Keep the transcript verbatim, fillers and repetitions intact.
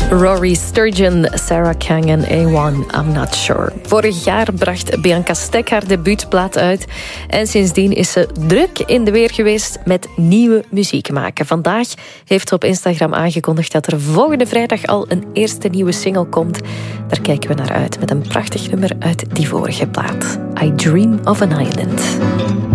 Rory Sturgeon, Sarah Kang en A één, I'm Not Sure. Vorig jaar bracht Bianca Stek haar debuutplaat uit. En sindsdien is ze druk in de weer geweest met nieuwe muziek maken. Vandaag heeft ze op Instagram aangekondigd dat er volgende vrijdag al een eerste nieuwe single komt. Daar kijken we naar uit met een prachtig nummer uit die vorige plaat. I Dream of an Island.